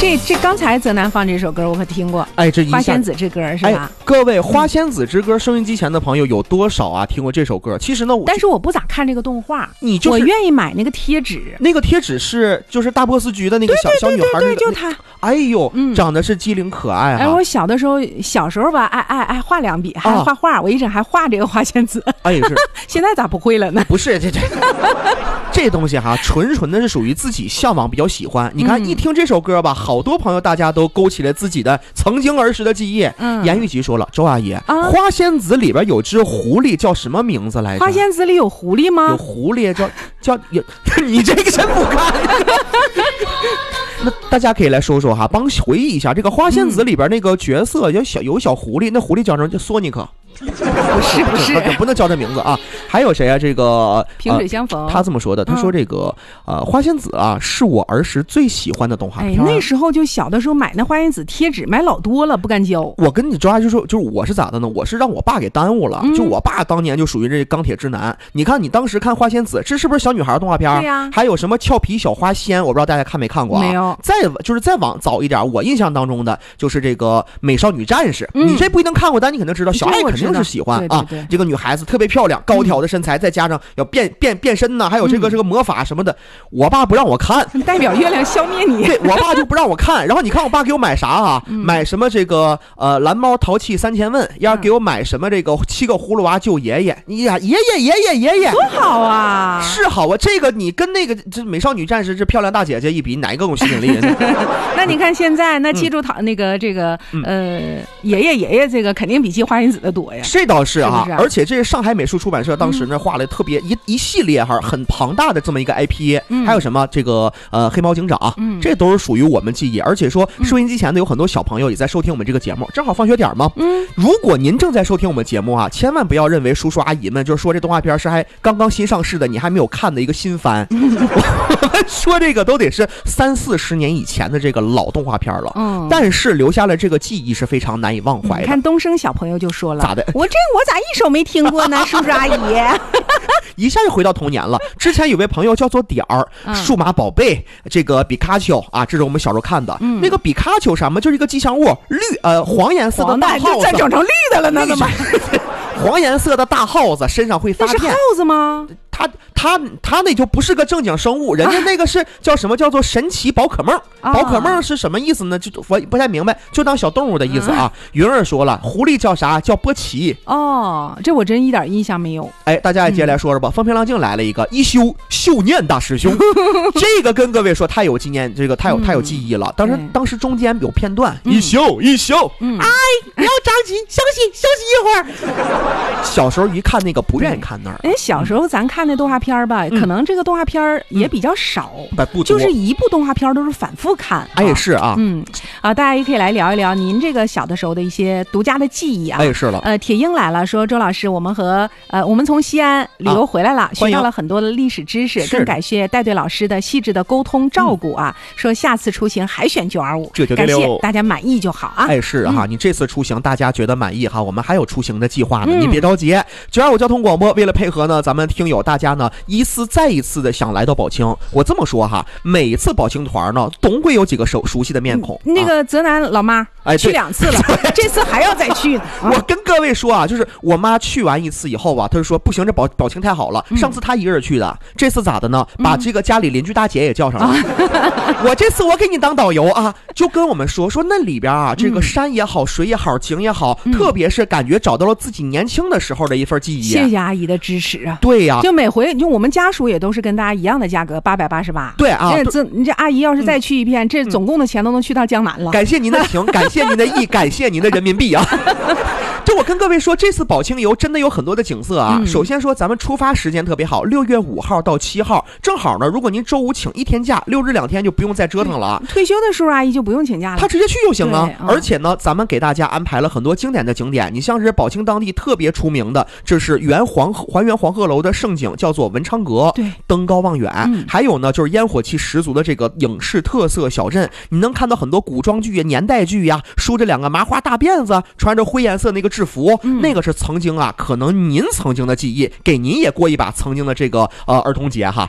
这刚才泽南放这首歌我可听过， 哎，这花仙子之歌是吧？ 哎，各位花仙子之歌收音机前的朋友有多少啊听过这首歌？其实呢， 但是我不咋看这个动画， 我愿意买那个贴纸。 那个贴纸是就是大波斯菊的那个小女孩， 对，就她。 哎呦，长得是机灵可爱哈。 哎，我小时候吧，爱画两笔，还画画，我一直还画这个花仙子。 哎，是。 现在咋不会了呢？ 不是这东西哈，纯的是属于自己向往，比较喜欢。你看，一听这首歌吧，好多朋友大家都勾起了自己的曾经儿时的记忆。严玉吉说了，周阿姨，花仙子里边有只狐狸，叫什么名字来着？ 花仙子里有狐狸吗？ 有狐狸叫有，你这个真不看。那大家可以来说说哈，帮回忆一下这个花仙子里边那个角色，有小狐狸，那狐狸叫什么？叫索尼克。 不是， 不能叫这名字啊！还有谁啊？这个萍水相逢， 他这么说的，他说这个花仙子啊，是我儿时最喜欢的动画片。 哎，那时候就小的时候买那花仙子贴纸买老多了，不敢交。 我跟你抓就说，就是我是咋的呢？我是让我爸给耽误了。就我爸当年就属于这钢铁直男。你看你当时看花仙子，这是不是小女孩动画片？ 对呀。 还有什么俏皮小花仙？我不知道大家看没看过啊？ 没有。 再往早一点，我印象当中的就是这个美少女战士。你这不一定看过，但你肯定知道，小爱肯定是喜欢啊。这个女孩子特别漂亮，高挑的身材，再加上要变身呐，还有这个魔法什么的。我爸不让我看， 代表月亮消灭你。 对，我爸就不让我看。然后你看我爸给我买啥啊？买什么这个蓝猫淘气3000问，要给我买什么这个7个葫芦娃救爷爷。你呀，爷爷，多好啊！ 是好啊，这个你跟那个这美少女战士这漂亮大姐姐一比，哪一个有吸引力？ 那你看现在那记住那个这个爷爷这个肯定比记花仙子的多呀。 这倒是啊。而且这是上海美术出版社当时呢画了特别一系列哈很庞大的这么一个 IP，还有什么这个黑猫警长，这都是属于我们记忆。而且说收音机前的有很多小朋友也在收听我们这个节目，正好放学点嘛。如果您正在收听我们节目啊，千万不要认为叔叔阿姨们就是说这动画片是还刚刚新上市的，你还没有看的一个新番。我们说这个都得是30-40年以前的这个老动画片了，但是留下了这个记忆是非常难以忘怀的。 看东升小朋友就说了， 咋的？ 我咋一首没听过呢？叔叔阿姨一下就回到童年了。之前有位朋友叫做点儿，数码宝贝，这个比卡丘啊，这是我们小时候看的。那个比卡丘什么，就是一个吉祥物，黄颜色的大耗子， 再整成绿的了呢？怎么？ 黄颜色的大耗子身上会发电。 那是耗子吗？ 他那就不是个正经生物，人家那个是叫什么？叫做神奇宝可梦。宝可梦是什么意思呢？就我不太明白，就当小动物的意思啊。云儿说了，狐狸叫啥？叫波奇。 哦，这我真一点印象没有。 哎，大家也接下来说说吧。风平浪静来了一个一秀念大师兄，这个跟各位说太有纪念，这个太有记忆了。当时中间有片段，一秀，哎，不要着急，休息一会儿。小时候一看那个不愿意看那儿。 哎，小时候咱看那动画片吧，可能这个动画片也比较少，就是一部动画片都是反复看。 哎，是啊， 大家也可以来聊一聊您这个小的时候的一些独家的记忆啊。 哎，是了。 铁英来了，说周老师，我们从西安旅游回来了，学到了很多的历史知识，更感谢带队老师的细致的沟通照顾啊。说下次出行还选925，感谢大家满意就好啊。 哎，是哈，你这次出行大家觉得满意哈，我们还有出行的计划呢，你别着急。925交通广播为了配合呢，咱们听友大家呢再一次的想来到宝清。我这么说哈，每一次宝清团呢，总会有几个熟悉的面孔。 那个泽南老妈去2次了，这次还要再去。 我跟各位说啊，就是我妈去完1次以后啊，她就说不行，这宝清太好了。上次她一个人去的，这次咋的呢？把这个家里邻居大姐也叫上了。我这次我给你当导游啊，就跟我们说那里边啊，这个山也好，水也好，景也好，特别是感觉找到了自己年轻的时候的一份记忆。 谢谢阿姨的支持啊。 对呀， 就每回就我们家属也都是跟大家一样的价格，888。 对啊， 你这阿姨要是再去一遍，这总共的钱都能去到江南了。 感谢您的情，感谢您的意，感谢您的人民币啊。就我跟各位说，这次宝清游真的有很多的景色啊。首先说咱们出发时间特别好，6月5号到7号，正好呢，如果您周五请1天假，6日2天就不用再折腾了。 退休的叔叔阿姨就不用请假了， 他直接去就行了。而且呢，咱们给大家安排了很多经典的景点，你像是宝清当地特别出名的，这是还原黄鹤楼的胜景，叫做文昌阁， 对， 登高望远。还有呢，就是烟火气十足的这个影视特色小镇，你能看到很多古装剧、年代剧呀，梳着2个麻花大辫子，穿着灰颜色那个制服，那个是曾经啊，可能您曾经的记忆，给您也过一把曾经的这个儿童节哈。